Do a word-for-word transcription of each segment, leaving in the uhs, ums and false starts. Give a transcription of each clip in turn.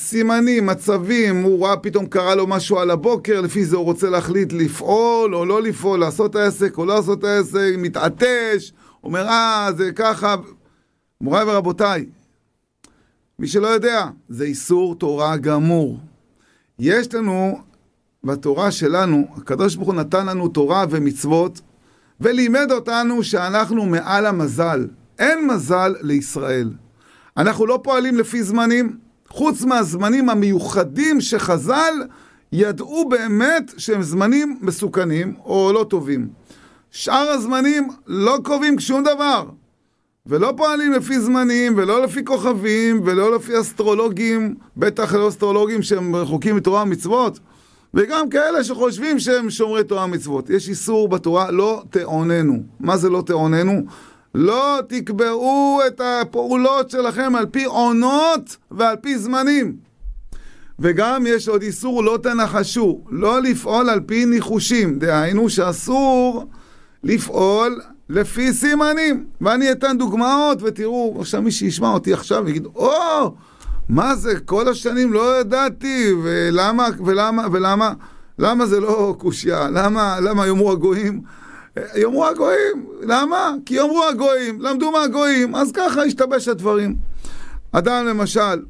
סימנים, מצבים, הוא ראה פתאום קרה לו משהו על הבוקר, לפי זה הוא רוצה להחליט לפעול או לא לפעול, לעשות העסק או לא לעשות העסק, מתעטש, אומר אה זה ככה. מוריי ורבותיי, מי שלא יודע, זה איסור תורה גמור. יש לנו בתורה שלנו, הקדוש ברוך הוא נתן לנו תורה ומצוות, ולימד אותנו שאנחנו מעל המזל. אין מזל לישראל. אנחנו לא פועלים לפי זמנים, חוץ מהזמנים המיוחדים שחז"ל ידעו באמת שהם זמנים מסוכנים או לא טובים. שאר הזמנים לא קובעים שום דבר, ולא פועלים לפי זמנים, ולא לפי כוכבים, ולא לפי אסטרולוגים, בטח לא אסטרולוגים שהם רחוקים מתורה ומצוות, וגם כאלה שחושבים שהם שומרי תורה ומצוות. יש איסור בתורה, לא תעוננו. מה זה לא תעוננו? לא תקבעו את הפעולות שלכם על פי עונות ועל פי זמנים. וגם יש עוד איסור, לא תנחשו, לא לפעול על פי ניחושים. דהיינו שאסור לפעול לפי סימנים. ואני אתן דוגמאות ותראו, עכשיו מי שישמע אותי עכשיו ויגיד, או, מה זה, כל השנים לא ידעתי, ולמה, ולמה, ולמה, למה זה לא קושיה? למה, למה יאמרו הגויים? יאמרו הגויים, למה? כי יאמרו הגויים, למדו מהגויים, אז ככה השתבש הדברים. אדם למשל,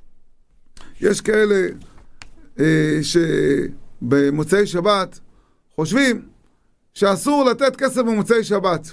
יש כאלה אה, שבמוצאי שבת חושבים שאסור לתת כסף במוצאי שבת.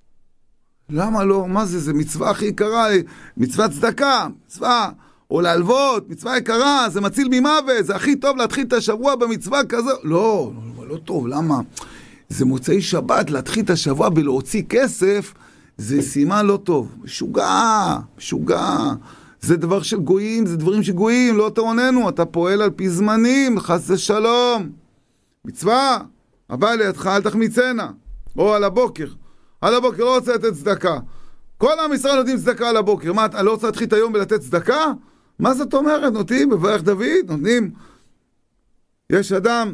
למה לא? מה זה? זה מצווה הכי יקרה, מצווה צדקה, מצווה, או להלוות, מצווה יקרה, זה מציל ממוות, זה הכי טוב להתחיל את השבוע במצווה כזה. לא, לא, לא טוב, למה? זה מוצאי שבת, להתחיל את השבוע בלהוציא כסף, זה סימן לא טוב. משוגע, משוגע. זה דבר של גויים, זה דברים שגויים, לא תעוננו, אתה פועל על פי זמנים, חס ושלום. מצווה, הבא לידך, אל תחמיצנה. או על הבוקר. על הבוקר לא רוצה לתת צדקה. כל עם ישראל נותנים צדקה על הבוקר. מה, אני לא רוצה להתחיל את היום ולתת צדקה? מה זאת אומרת? נותנים, בברך דוד, נותנים. יש אדם,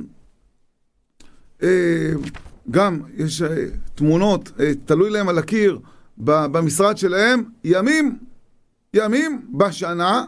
אה, גם יש אה, תמונות, אה, תלוי להם על הקיר, במשרד שלהם, ימים, ימים בשנה,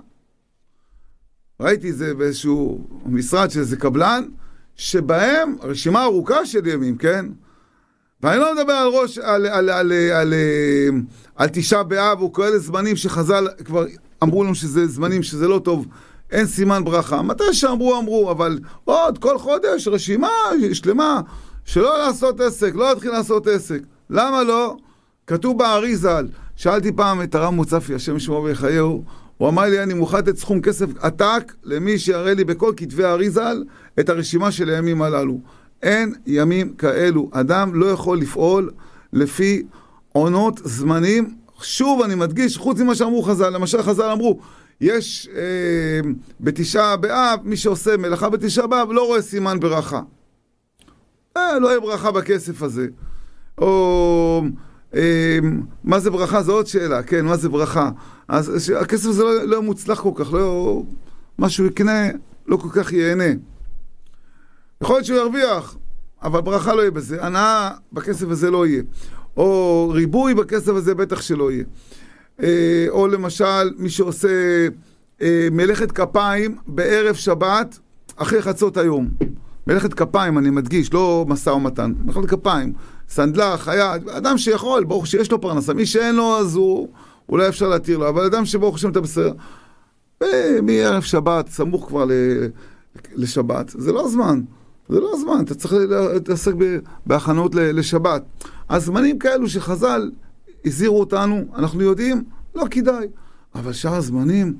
ראיתי זה באיזשהו משרד של איזה קבלן, שבהם רשימה ארוכה של ימים, כן? ואני לא מדבר על ראש, על, על, על, על, על, על תשעה באב, או כאלה זמנים שחז"ל כבר אמרו לנו שזה זמנים שזה לא טוב, אין סימן ברכה. מתי שאמרו, אמרו, אבל עוד כל חודש רשימה שלמה, שלא לעשות עסק, לא להתחיל לעשות עסק. למה לא? כתוב באריזל, שאלתי פעם את הרב מוצפי, השם שמו ויחייהו, הוא אמר לי, אני מוכן לתת סכום כסף עתק למי שיראה לי בכל כתבי האריזל את הרשימה של הימים הללו. אין ימים כאלו. אדם לא יכול לפעול לפי עונות זמנים. שוב אני מדגיש, חוץ ממה שאמרו חז"ל, למשל חז"ל אמרו, יש אה, בתשעה באב, מי שעושה מלאכה בתשעה באב לא רואה סימן ברכה. אה, לא יהיה ברכה בכסף הזה. או אה, מה זה ברכה? זו עוד שאלה, כן, מה זה ברכה? אז הכסף הזה לא, לא מוצלח כל כך, לא, משהו יקנה, לא כל כך ייהנה. יכול להיות שהוא ירוויח, אבל ברכה לא יהיה בזה. הנאה בכסף הזה לא יהיה. או ריבוי בכסף הזה בטח שלא יהיה. אה, או למשל, מי שעושה אה, מלאכת כפיים בערב שבת, אחרי חצות היום. מלאכת כפיים, אני מדגיש, לא מסע ומתן. מלאכת כפיים, סנדלה, חיה, אדם שיכול, ברוך שיש לו פרנסה. מי שאין לו, אז הוא, אולי אפשר להתיר לו. אבל אדם שברוך השם אתה בסדר, מערב שבת, סמוך כבר לשבת, זה לא זמן. זה לא הזמן, אתה צריך להתעסק בהכנות לשבת. הזמנים כאלו שחז"ל הזהירו אותנו, אנחנו יודעים, לא כדאי. אבל שאר הזמנים,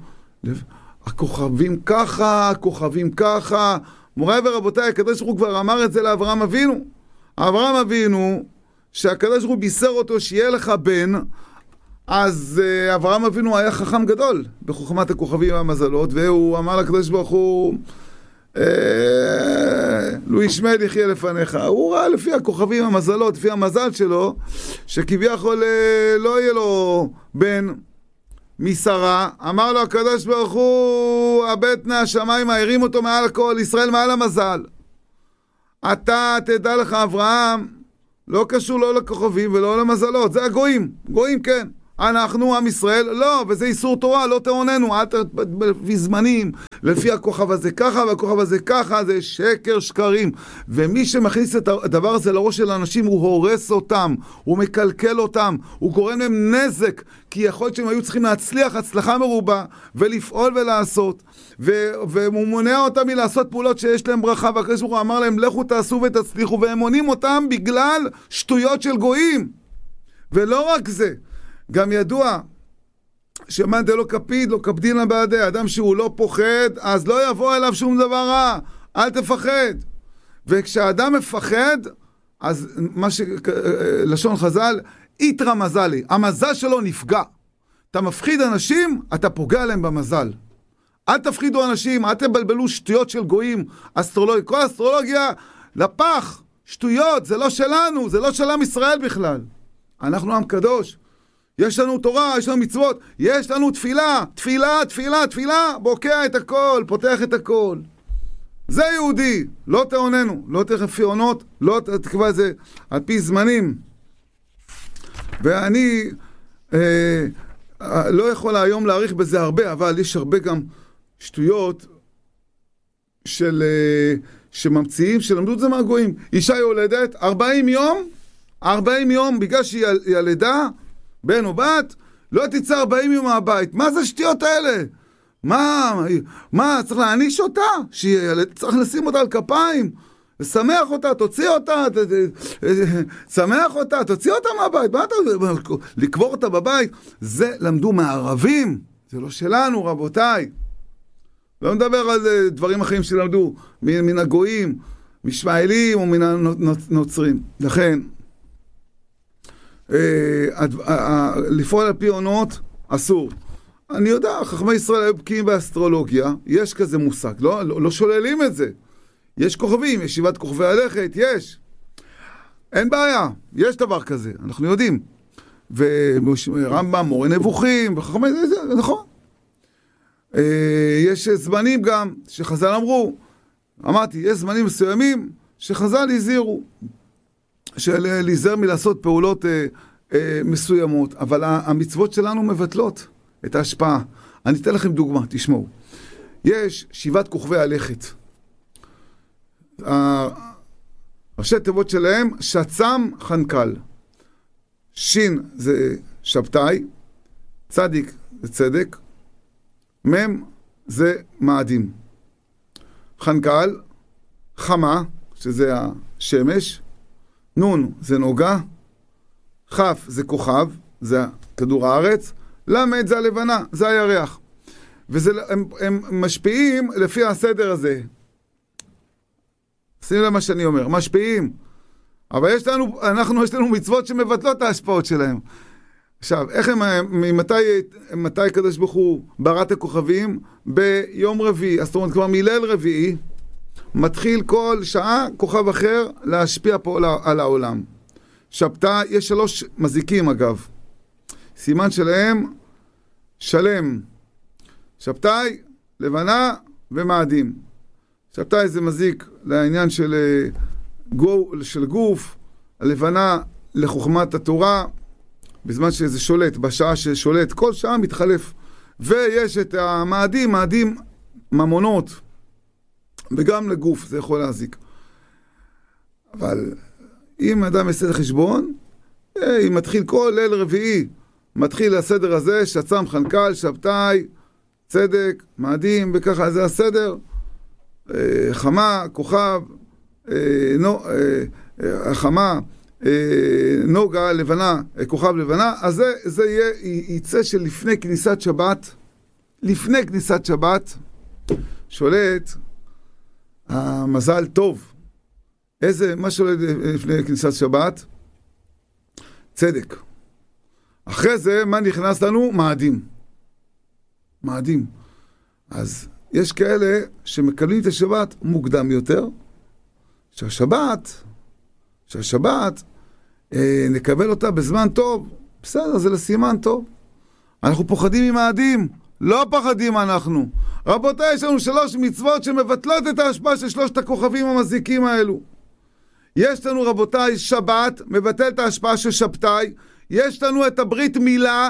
הכוכבים ככה, הכוכבים ככה. מוריי ורבותיי, הקדוש ברוך הוא כבר אמר את זה לאברהם אבינו. אברהם אבינו, שהקדוש ברוך הוא בישר אותו שיהיה לך בן, אז אברהם אבינו היה חכם גדול בחוכמת הכוכבים והמזלות, והוא אמר לקדוש ברוך הוא, לו ישמעאל יחיה לפניך. הוא ראה לפי הכוכבים המזלות, לפי המזל שלו, שכביכול לא יהיה לו בן משרה. אמר לו הקדוש ברוך הוא, הבט נא השמיים, הרים אותו מעל הכל, ישראל מעל המזל. אתה תדע לך אברהם, לא קשור לא לכוכבים ולא למזלות, זה הגויים, גויים כן, אנחנו עם ישראל, לא, וזה איסור תורה, לא תעוננו, אל תביא זמנים, לפי הכוכב הזה ככה, והכוכב הזה ככה, זה שקר שקרים. ומי שמכניס את הדבר הזה לראש של האנשים, הוא הורס אותם, הוא מקלקל אותם, הוא גורם להם נזק, כי יכול להיות שהם היו צריכים להצליח, הצלחה מרובה, ולפעול ולעשות, ו- והוא מונע אותם מלעשות פעולות שיש להם ברכה, והקדוש ברוך הוא אמר להם, לכו תעשו ותצליחו, והם מונים אותם בגלל שטויות של גויים. ולא רק זה, גם ידוע שמאן דלא קפיד לא קפדינן בעדי, אדם שהוא לא פוחד, אז לא יבוא אליו שום דבר רע, אל תפחד. וכשאדם מפחד, אז מה ש... לשון חז"ל, איתרא מזלי, המזל שלו נפגע. אתה מפחיד אנשים, אתה פוגע להם במזל. אל תפחידו אנשים, אל תבלבלו שטויות של גויים, אסטרולוגיה, כל אסטרולוגיה לפח, שטויות, זה לא שלנו, זה לא של עם ישראל בכלל. אנחנו עם קדוש, יש לנו תורה, יש לנו מצוות, יש לנו תפילה, תפילה, תפילה, תפילה, בוקע את הכל, פותח את הכל. זה יהודי, לא תעוננו, לא תכפי עונות, לא תקבע זה על פי זמנים. ואני אה, לא יכול היום להעריך בזה הרבה, אבל יש הרבה גם שטויות של, אה, שממציאים, שלמדו את זה מהגויים. אישה יולדת, ארבעים יום, ארבעים יום, בגלל שהיא ילדה, בן או בת, לא תצא ארבעים יום מהבית. מה זה שטויות האלה? מה, מה, צריך להעניש אותה? צריך לשים אותה על כפיים, לשמח אותה, תוציא אותה, שמח אותה, תוציא אותה מהבית. מה אתה, לקבור אותה בבית? זה למדו מהערבים, זה לא שלנו, רבותיי. לא מדבר על דברים אחרים שלמדו, מן הגויים, משמעאלים או מן הנוצרים. לכן, לפעול על פי עונות אסור. אני יודע, חכמי ישראל היו בקיאים באסטרולוגיה, יש כזה מושג, לא, לא, לא שוללים את זה. יש כוכבים, יש שבעת כוכבי הלכת, יש. אין בעיה, יש דבר כזה, אנחנו יודעים. ורמב"ם, מורה נבוכים, וחכמי, זה נכון. יש זמנים גם שחז"ל אמרו, אמרתי, יש זמנים מסוימים שחז"ל הזהירו, של להיזהר מלעשות פעולות אה, אה, מסוימות, אבל המצוות שלנו מבטלות את ההשפעה. אני אתן לכם דוגמה, תשמעו. יש שבעת כוכבי הלכת. ראשי תיבות שלהם, שצ"ם חנקל. שין זה שבתאי, צדיק זה צדק, מם זה מאדים. חנקל, חמה, שזה השמש, נון זה נוגה, חף זה כוכב, זה כדור הארץ, למד זה הלבנה, זה הירח. והם הם משפיעים לפי הסדר הזה. שימו למה שאני אומר, משפיעים. אבל יש לנו, אנחנו, יש לנו מצוות שמבטלות את ההשפעות שלהם. עכשיו, איך הם, ממתי, מתי הקדוש ברוך הוא ברא את הכוכבים? ביום רביעי, זאת אומרת כבר מליל רביעי, מתחיל כל שעה כוכב אחר להשפיע פה על העולם. שבתאי, יש שלוש מזיקים אגב. סימן שלהם, שלם. שבתאי, לבנה ומאדים. שבתאי זה מזיק לעניין של, של גוף, הלבנה לחוכמת התורה, בזמן שזה שולט, בשעה ששולט, כל שעה מתחלף. ויש את המאדים, מאדים ממונות, וגם לגוף זה יכול להזיק. אבל אם אדם יעשה חשבון, אם מתחיל כל ליל רביעי, מתחיל הסדר הזה, שצ"ם חנקל, שבתאי, צדק, מאדים, וככה זה הסדר, חמה, כוכב, נו, חמה, נוגה, לבנה, כוכב לבנה, אז זה, זה יהיה, יצא שלפני כניסת שבת, לפני כניסת שבת, שולט המזל טוב. איזה, מה שולט לפני כניסת שבת? צדק. אחרי זה, מה נכנס לנו? מאדים. מאדים. אז יש כאלה שמקבלים את השבת מוקדם יותר, שהשבת, שהשבת, אה, נקבל אותה בזמן טוב, בסדר, זה לסימן טוב. אנחנו פוחדים ממאדים, לא פחדים אנחנו. רבותיי, יש לנו שלוש מצוות שמבטלות את ההשפעה של שלושת הכוכבים המזיקים האלו. יש לנו, רבותיי, שבת, מבטל את ההשפעה של שבתאי. יש לנו את הברית מילה,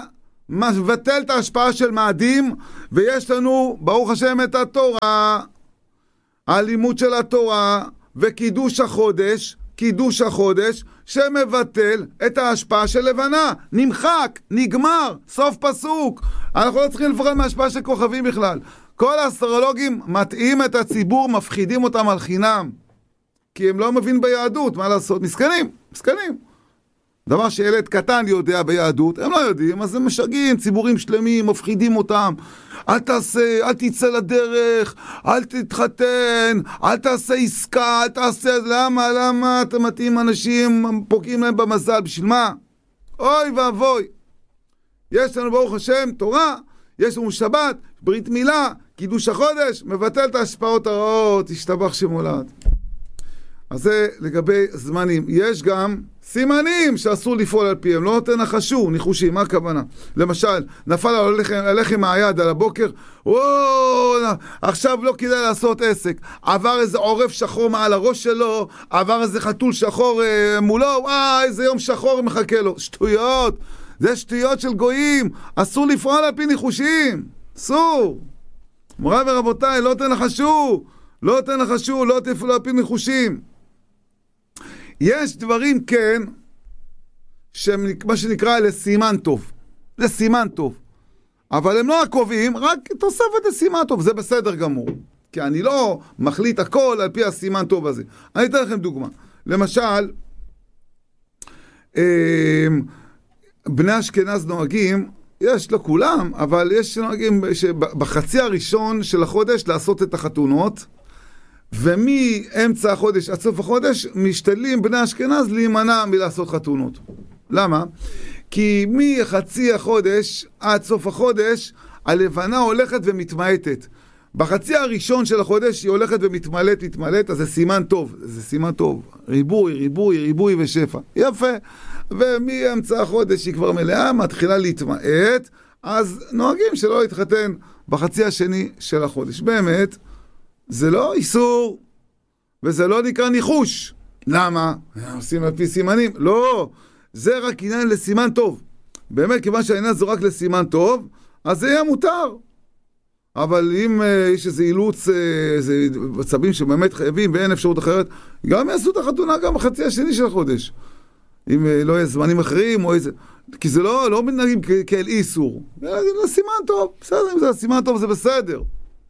מבטל את ההשפעה של מאדים, ויש לנו, ברוך השם, את התורה, הלימוד של התורה, וקידוש החודש, קידוש החודש, שמבטל את ההשפעה של לבנה. נמחק, נגמר, סוף פסוק. אנחנו לא צריכים לפחד מההשפעה של כוכבים בכלל. כל האסטרולוגים מטעים את הציבור, מפחידים אותם על חינם. כי הם לא מבין ביהדות, מה לעשות? מסכנים, מסכנים. דבר שילד קטן יודע ביהדות, הם לא יודעים, אז הם משגעים, ציבורים שלמים, מפחידים אותם. אל תעשה, אל תצא לדרך, אל תתחתן, אל תעשה עסקה, אל תעשה, למה, למה אתם מתאים אנשים, פוגעים להם במזל, בשביל מה? אוי ואבוי. יש לנו ברוך השם תורה, יש לנו שבת, ברית מילה, קידוש החודש, מבטל את ההשפעות הרעות, השתבח שמולד. אז זה לגבי זמנים. יש גם סימנים שאסור לפעול על פיהם, לא נותן נחשו, ניחושים, מה הכוונה? למשל, נפל הלחם מהיד על הבוקר, וואו, עכשיו לא כדאי לעשות עסק. עבר איזה עורף שחור מעל הראש שלו, עבר איזה חתול שחור אה, מולו, וואו, איזה יום שחור מחכה לו. שטויות, זה שטויות של גויים, אסור לפעול על פי ניחושים, אסור. מוריי ורבותיי, לא תנחשו, לא תנחשו, לא תפעלו על פי ניחושים. יש דברים, כן, שמה שנקרא לסימן טוב. לסימן טוב. אבל הם לא הקובעים, רק תוספת לסימן טוב. זה בסדר גמור. כי אני לא מחליט הכל על פי הסימן טוב הזה. אני אתן לכם דוגמה. למשל, בני אשכנז נוהגים, יש לו כולם, אבל יש נוהגים בחצי הראשון של החודש לעשות את החתונות, ומאמצע החודש עד סוף החודש משתדלים בני אשכנז להימנע מלעשות חתונות. למה? כי מחצי החודש עד סוף החודש הלבנה הולכת ומתמעטת. בחצי הראשון של החודש היא הולכת ומתמלאת, מתמלאת, אז זה סימן טוב, זה סימן טוב. ריבוי, ריבוי, ריבוי ושפע. יפה. ומאמצע החודש היא כבר מלאה, מתחילה להתמעט, אז נוהגים שלא להתחתן בחצי השני של החודש. באמת, זה לא איסור, וזה לא נקרא ניחוש. למה? עושים על פי סימנים. לא, זה רק עניין לסימן טוב. באמת, כיוון שהעניין זה רק לסימן טוב, אז זה יהיה מותר. אבל אם uh, יש איזה אילוץ, uh, איזה מצבים שבאמת חייבים ואין אפשרות אחרת, גם יעשו את החתונה גם בחצי השני של החודש. אם uh, לא יהיה זמנים אחרים או איזה... כי זה לא, לא מנהגים כאל איסור. זה סימן טוב. בסדר, אם זה סימן טוב זה בסדר.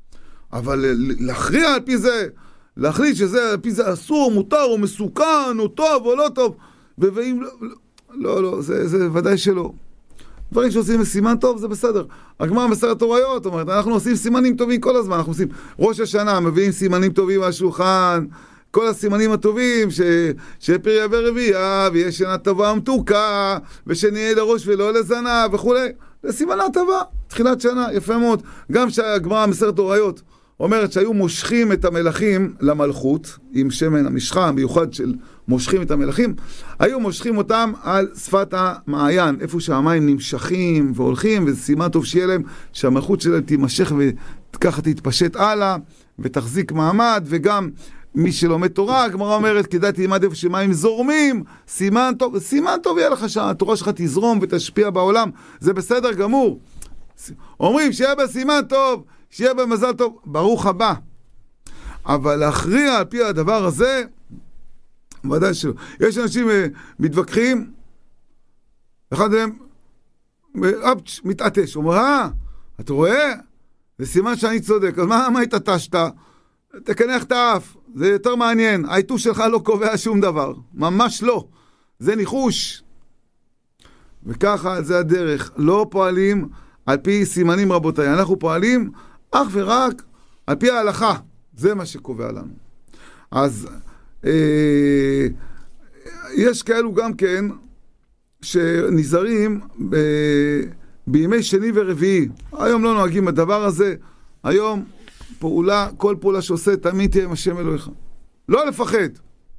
אבל להכריע על פי זה, להחליט שזה על פי זה אסור, מותר או מסוכן או טוב או לא טוב, ואם לא, לא, לא, זה, זה ודאי שלא. דברים שעושים סימן טוב זה בסדר. הגמרא מסכת הוריות אומרת, אנחנו עושים סימנים טובים כל הזמן, אנחנו עושים ראש השנה, מביאים סימנים טובים על השולחן, כל הסימנים הטובים, ש... שפריה ורבייה, ויש שנה טובה ומתוקה, ושנהיה לראש ולא לזנה וכו'. זה סימנה טובה, תחילת שנה, יפה מאוד. גם שהגמרא מסכת הוריות אומרת שהיו מושכים את המלכים למלכות, עם שמן המשחה המיוחד של מושכים את המלכים, היו מושכים אותם על שפת המעיין, איפה שהמים נמשכים והולכים, וזה סימן טוב שיהיה להם שהמלכות שלהם תימשך וככה תתפשט הלאה, ותחזיק מעמד, וגם מי שלומד תורה, הגמרא אומרת, כדאי תלמד איפה שמים זורמים, סימן טוב, סימן טוב יהיה לך שהתורה שלך תזרום ותשפיע בעולם, זה בסדר גמור. אומרים שיהיה בסימן טוב, שיהיה במזל טוב, ברוך הבא. אבל להכריע על פי הדבר הזה, ודאי שלא. יש אנשים uh, מתווכחים, אחד מהם אפץ', מתעטש, הוא אומר, אה, אתה רואה? זה סימן שאני צודק, אז מה, מה התעטשת? תקנח את האף, זה יותר מעניין, העיתוש שלך לא קובע שום דבר, ממש לא, זה ניחוש. וככה זה הדרך, לא פועלים על פי סימנים רבותיי, אנחנו פועלים אך ורק על פי ההלכה, זה מה שקובע לנו. אז אה, יש כאלו גם כן שנזהרים ב, בימי שני ורביעי, היום לא נוהגים הדבר הזה, היום פעולה, כל פעולה שעושה תמיד תהיה עם השם אלוהיך, לא לפחד,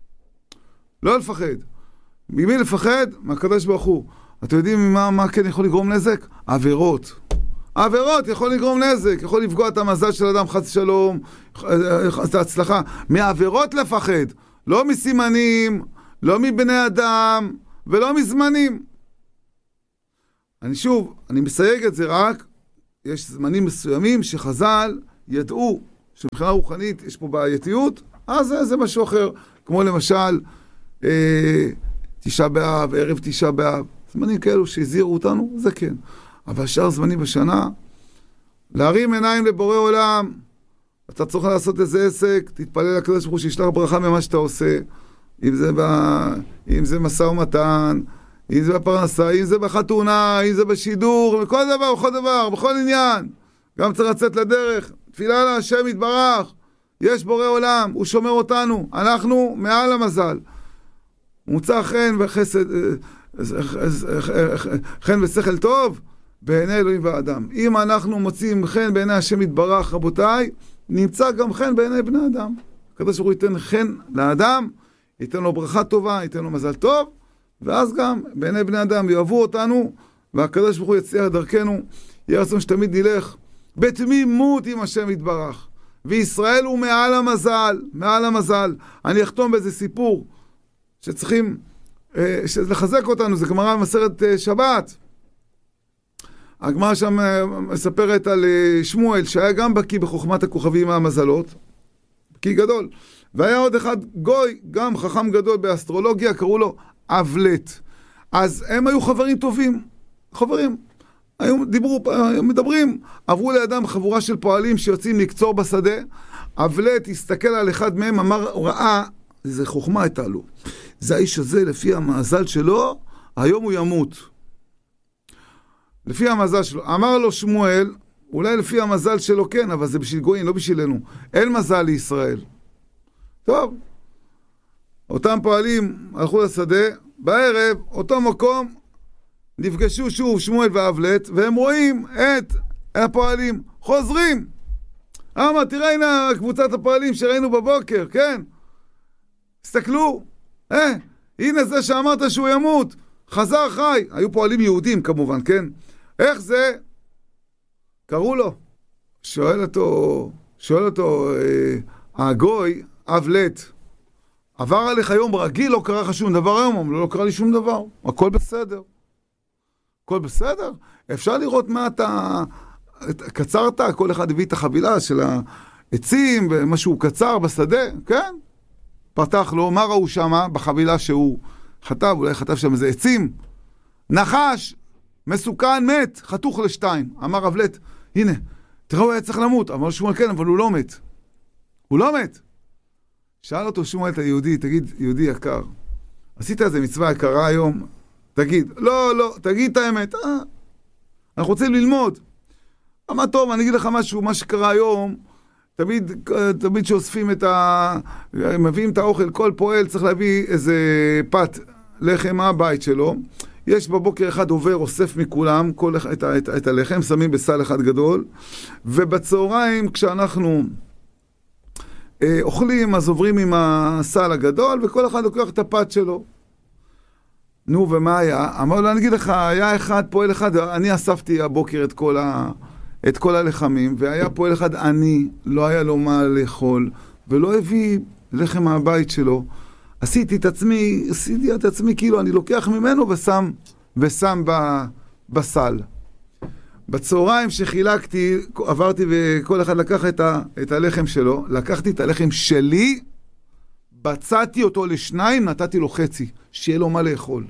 לא לפחד. ממי לפחד? מהקדוש ברוך הוא. אתם יודעים מה, מה כן יכול לגרום נזק? עבירות. עבירות יכול לגרום נזק, יכול לפגוע את המזל של אדם, חס שלום, את ההצלחה. מעבירות לפחד, לא מסימנים, לא מבני אדם, ולא מזמנים. אני שוב, אני מסייג את זה רק, יש זמנים מסוימים שחז"ל ידעו שמבחינה רוחנית יש פה בעייתיות, אז זה, זה משהו אחר, כמו למשל אה, תשעה באב, ערב תשעה באב, זמנים כאלו שהזהירו אותנו, זה כן. אבל שאר זמנים בשנה, להרים עיניים לבורא עולם, אתה צריך לעשות איזה עסק, תתפלל לקדוש ברוך הוא שישלח ברכה ממה שאתה עושה, אם זה, ב... אם זה משא ומתן, אם זה בפרנסה, אם זה בחתונה, אם זה בשידור, בכל דבר, בכל דבר, בכל עניין. גם צריך לצאת לדרך, תפילה להשם יתברך, יש בורא עולם, הוא שומר אותנו, אנחנו מעל המזל. מוצא חן וחסד, חן ושכל טוב בעיני אלוהים ואדם. אם אנחנו מוצאים חן בעיני השם יתברך, רבותיי, נמצא גם חן בעיני בני אדם. הקדוש ברוך הוא ייתן חן לאדם, ייתן לו ברכה טובה, ייתן לו מזל טוב, ואז גם בעיני בני אדם יאהבו אותנו, והקדוש ברוך הוא יצליח דרכנו, יהיה רצון שתמיד נלך בתמימות עם השם יתברך. וישראל הוא מעל המזל, מעל המזל. אני אחתום באיזה סיפור שצריכים אה, לחזק אותנו, זה גמרא במסכת אה, שבת. הגמרא שם אה, מספרת על אה, שמואל, שהיה גם בקיא בחוכמת הכוכבים מהמזלות, בקיא גדול. והיה עוד אחד גוי, גם חכם גדול באסטרולוגיה, קראו לו אבלט. אז הם היו חברים טובים, חברים. היו דיברו, מדברים, עברו לידם חבורה של פועלים שיוצאים לקצור בשדה. אבלט הסתכל על אחד מהם, אמר, ראה, איזה חוכמה הייתה לו. זה האיש הזה, לפי המזל שלו, היום הוא ימות. לפי המזל שלו. אמר לו שמואל, אולי לפי המזל שלו כן, אבל זה בשביל גויים, לא בשבילנו. אין מזל לישראל. טוב, אותם פועלים הלכו לשדה, בערב, אותו מקום, נפגשו שוב שמואל ואבלט, והם רואים את הפועלים חוזרים. אמר, תראה, הנה קבוצת הפועלים שראינו בבוקר, כן? הסתכלו, אה, הנה זה שאמרת שהוא ימות, חזר חי. היו פועלים יהודים כמובן, כן? איך זה? קראו לו. שואל אותו, שואל אותו, אה, הגוי, אבלט, עבר עליך יום רגיל, לא קרה לך שום דבר היום, לא, לא קרה לי שום דבר, הכל בסדר. הכל בסדר? אפשר לראות מה אתה קצרת, כל אחד הביא את החבילה של העצים ומשהו קצר בשדה, כן? פתח לו, מה ראו שמה בחבילה שהוא חטב, אולי חטב שם איזה עצים, נחש, מסוכן, מת, חתוך לשתיים. אמר אבלט, הנה, תראו, הוא היה צריך למות. אמר שמואל, כן, אבל הוא לא מת. הוא לא מת. שאל אותו שמואל את היהודי, תגיד, יהודי יקר, עשית איזה מצווה יקרה היום? תגיד, לא, לא, תגיד את האמת. אה, אנחנו רוצים ללמוד. אמר, טוב, אני אגיד לך משהו, מה שקרה היום, תמיד, תמיד שאוספים את ה... מביאים את האוכל, כל פועל צריך להביא איזה פת לחם מהבית שלו. יש בבוקר אחד עובר, אוסף מכולם, כל, את, את, את הלחם, שמים בסל אחד גדול, ובצהריים כשאנחנו אה, אוכלים, אז עוברים עם הסל הגדול, וכל אחד לוקח את הפת שלו. נו, ומה היה? אמר לו, אני אגיד לך, היה אחד, פועל אחד, אני אספתי הבוקר את כל, ה, את כל הלחמים, והיה פועל אחד עני, לא היה לו מה לאכול, ולא הביא לחם מהבית שלו. עשיתי את עצמי, עשיתי את עצמי כאילו, אני לוקח ממנו ושם, ושם ב, בסל. בצהריים שחילקתי, עברתי וכל אחד לקח את, ה, את הלחם שלו, לקחתי את הלחם שלי, בצעתי אותו לשניים, נתתי לו חצי, שיהיה לו מה לאכול.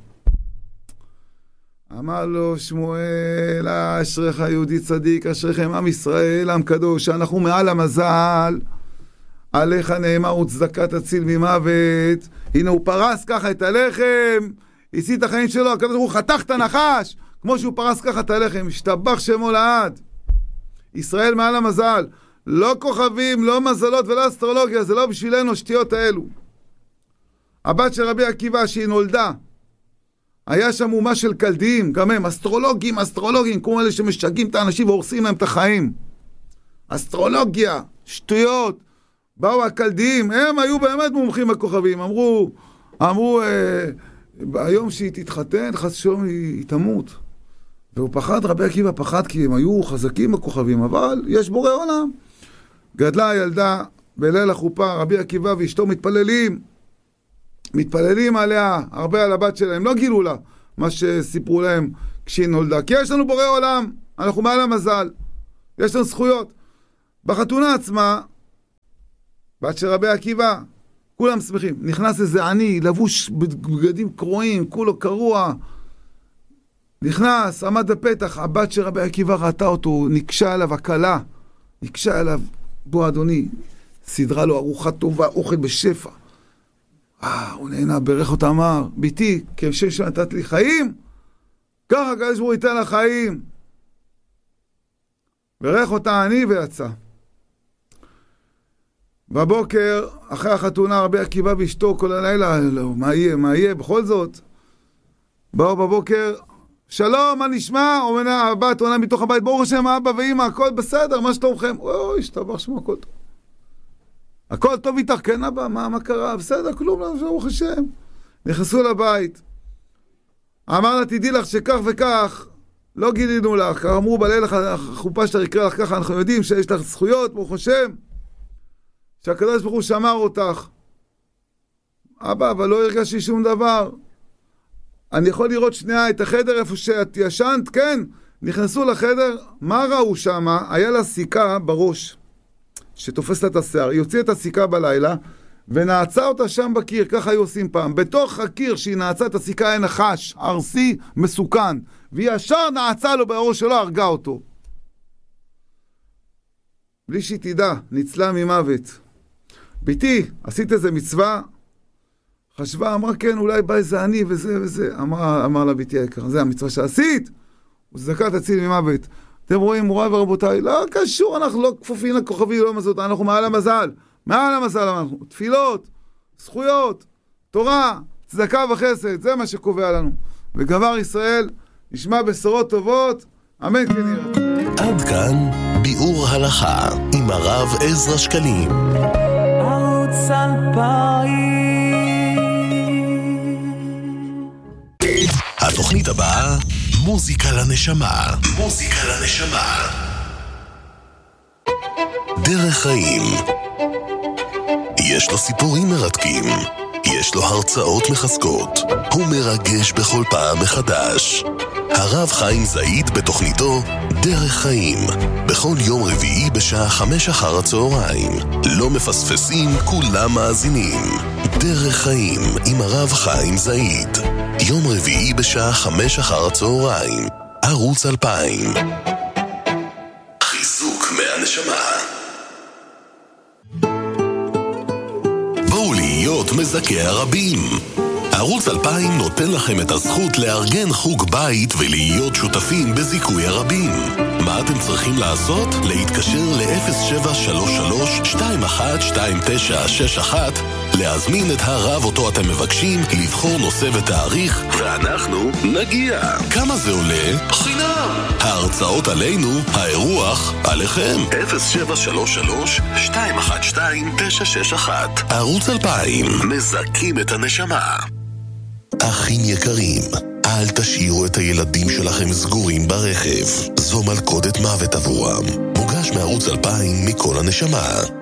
אמר לו שמואל, אשריך יהודי צדיק, אשריכם עם ישראל, עם קדוש, אנחנו מעל המזל, עליך נאמר וצדקה תציל ממוות. הנה הוא פרס ככה את הלחם, הציל את החיים שלו, הקדוש ברוך הוא חתך את הנחש, כמו שהוא פרס ככה את הלחם, השתבח שמו לעד. ישראל מעל המזל, לא כוכבים, לא מזלות ולא אסטרולוגיה, זה לא בשבילנו שטויות האלו. הבת של רבי עקיבא שהיא נולדה, היה שם אומה של קלדיים, גם הם אסטרולוגים, אסטרולוגים, כמו אלה שמשגעים את האנשים והורסים להם את החיים. אסטרולוגיה, שטויות. באו הקלדיים, הם היו באמת מומחים בכוכבים, אמרו, אמרו, אה, היום שהיא תתחתן, חס ושלום היא, היא תמות. והוא פחד, רבי עקיבא פחד, כי הם היו חזקים בכוכבים, אבל יש בורא עולם. גדלה הילדה בליל החופה, רבי עקיבא ואשתו מתפללים, מתפללים עליה, הרבה על הבת שלהם, לא גילו לה. מה שסיפרו להם כשהיא נולדה. כי יש לנו בורא עולם, אנחנו מעל המזל, יש לנו זכויות. בחתונה עצמה, בת של רבי עקיבא, כולם שמחים. נכנס איזה עני, לבוש בגדים קרועים, כולו קרוע. נכנס, עמד בפתח, הבת של רבי עקיבא ראתה אותו, נקשה עליו הקלה, נקשה עליו, בוא אדוני, סדרה לו ארוחה טובה, אוכל בשפע. אה, הוא נהנה, ברך אותה, אמר, ביתי, כשם שנתת לי חיים, ככה הקדוש ברוך הוא ייתן לה חיים. ברך אותה אני ויצא. בבוקר, אחרי החתונה, רבי עקיבא ואשתו כל הלילה, לא, מה יהיה, מה יהיה, בכל זאת. באו בבוקר, שלום, מה נשמע? אומנה, הבת עונה מתוך הבית, ברוך השם, אבא ואמא, הכל בסדר, מה שלומכם? אוי, השתבח שמו, הכל טוב. הכל טוב איתך, כן אבא, מה, מה קרה? בסדר, כלום, לא, ברוך השם. נכנסו לבית. אמר לה, תדעי לך שכך וכך, לא גילינו לך, אמרו בלילה, החופה שלה יקרה לך ככה, אנחנו יודעים שיש לך זכויות, ברוך השם, שהקדוש ברוך הוא שמר אותך. אבא, אבל לא הרגשתי שום דבר. אני יכול לראות שנייה את החדר איפה שאת ישנת, כן, נכנסו לחדר, מה ראו שם? היה לה סיכה בראש, שתופס לה את השיער, היא הוציאה את הסיכה בלילה, ונעצה אותה שם בקיר, ככה היו עושים פעם. בתוך הקיר שהיא נעצה את הסיכה היה נחש, ארסי, מסוכן, והיא ישר נעצה לו בראש שלו, הרגה אותו. בלי שהיא תדע, ניצלה ממוות. ביתי, עשית איזה מצווה? חשבה, אמרה, כן, אולי בא איזה אני וזה וזה. אמר, אמר לה ביתי היקר, זה המצווה שעשית, וזדקה תציל ממוות. אתם רואים, מוריי ורבותיי, לא קשור, אנחנו לא כפופים לכוכבי, לא מזות, אנחנו מעל המזל. מעל המזל, אנחנו, תפילות, זכויות, תורה, צדקה וחסד, זה מה שקובע לנו. וגבר ישראל, נשמע בשורות טובות, אמן כן יראה. עד כאן ביאור הלכה עם הרב עזרא שקלים. ערוץ אלפיים. התוכנית הבאה, מוזיקה לנשמה. מוזיקה לנשמה. דרך חיים. יש לו סיפורים מרתקים, יש לו הרצאות מחזקות, הוא מרגש בכל פעם מחדש. הרב חיים זעיד בתוכניתו דרך חיים, בכל יום רביעי בשעה חמש אחר הצהריים. לא מפספסים, כולם מאזינים. דרך חיים עם הרב חיים זעיד, יום רביעי בשעה חמש אחר הצהריים, ערוץ אלפיים. חיזוק מהנשמה. בואו להיות מזכה הרבים. ערוץ אלפיים נותן לכם את הזכות לארגן חוג בית ולהיות שותפים בזיכוי הרבים. מה אתם צריכים לעשות? להתקשר ל-אפס שבע שלוש שלוש שתיים אחת שתיים תשע שש אחת, להזמין את הרב אותו אתם מבקשים, לבחור נושא ותאריך, ואנחנו נגיע. כמה זה עולה? חינם. ההרצאות עלינו, האירוח עליכם. אפס שבע שלוש שלוש שתיים אחת שתיים תשע שש אחת. ערוץ אלפיים, מזכים את הנשמה. אחים יקרים, אל תשאירו את הילדים שלכם סגורים ברכב. זו מלכודת מוות עבורם. מוגש מערוץ אלפיים מכל הנשמה.